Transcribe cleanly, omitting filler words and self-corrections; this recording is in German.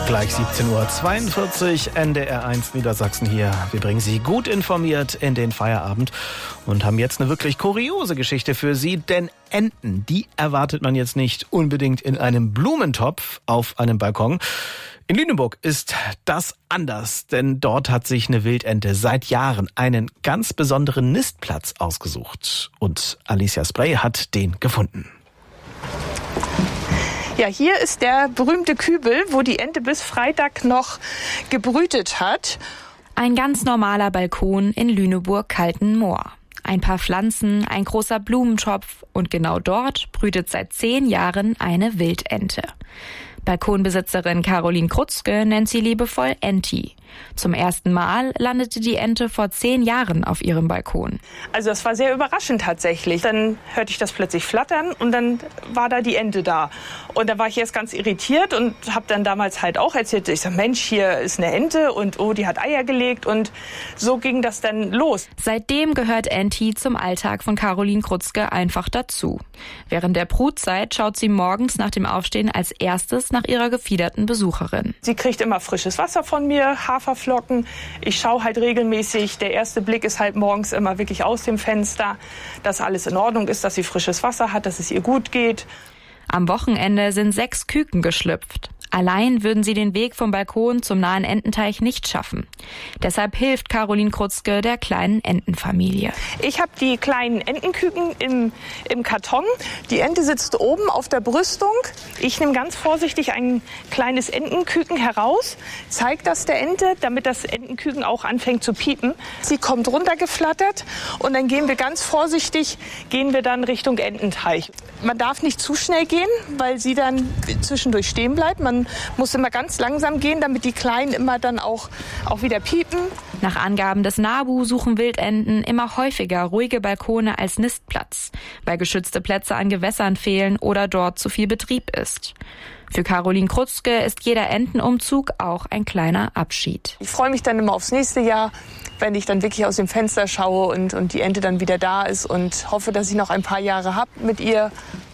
Gleich 17:42 Uhr, NDR1 Niedersachsen hier. Wir bringen Sie gut informiert in den Feierabend und haben jetzt eine wirklich kuriose Geschichte für Sie, denn Enten, die erwartet man jetzt nicht unbedingt in einem Blumentopf auf einem Balkon. In Lüneburg ist das anders, denn dort hat sich eine Wildente seit Jahren einen ganz besonderen Nistplatz ausgesucht. Und Alicia Spray hat den gefunden. Ja, hier ist der berühmte Kübel, wo die Ente bis Freitag noch gebrütet hat. Ein ganz normaler Balkon in Lüneburg-Kaltenmoor. Ein paar Pflanzen, ein großer Blumentopf und genau dort brütet seit 10 Jahren eine Wildente. Balkonbesitzerin Caroline Krutzke nennt sie liebevoll Enti. Zum ersten Mal landete die Ente vor 10 Jahren auf ihrem Balkon. Also das war sehr überraschend tatsächlich. Dann hörte ich das plötzlich flattern und dann war da die Ente da. Und da war ich erst ganz irritiert und habe dann damals halt auch erzählt, ich sag, Mensch, hier ist eine Ente und oh, die hat Eier gelegt und so ging das dann los. Seitdem gehört Enti zum Alltag von Caroline Krutzke einfach dazu. Während der Brutzeit schaut sie morgens nach dem Aufstehen als erstes nach ihrer gefiederten Besucherin. Sie kriegt immer frisches Wasser von mir, Haferflocken. Ich schaue halt regelmäßig. Der erste Blick ist halt morgens immer wirklich aus dem Fenster, dass alles in Ordnung ist, dass sie frisches Wasser hat, dass es ihr gut geht. Am Wochenende sind 6 Küken geschlüpft. Allein würden sie den Weg vom Balkon zum nahen Ententeich nicht schaffen. Deshalb hilft Caroline Krutzke der kleinen Entenfamilie. Ich habe die kleinen Entenküken im Karton. Die Ente sitzt oben auf der Brüstung. Ich nehme ganz vorsichtig ein kleines Entenküken heraus, zeige das der Ente, damit das Entenküken auch anfängt zu piepen. Sie kommt runtergeflattert und dann gehen wir ganz vorsichtig dann Richtung Ententeich. Man darf nicht zu schnell gehen, weil sie dann zwischendurch stehen bleibt. Man muss immer ganz langsam gehen, damit die Kleinen immer dann auch wieder piepen. Nach Angaben des NABU suchen Wildenten immer häufiger ruhige Balkone als Nistplatz, weil geschützte Plätze an Gewässern fehlen oder dort zu viel Betrieb ist. Für Caroline Krutzke ist jeder Entenumzug auch ein kleiner Abschied. Ich freue mich dann immer aufs nächste Jahr, wenn ich dann wirklich aus dem Fenster schaue und die Ente dann wieder da ist und hoffe, dass ich noch ein paar Jahre habe mit ihr.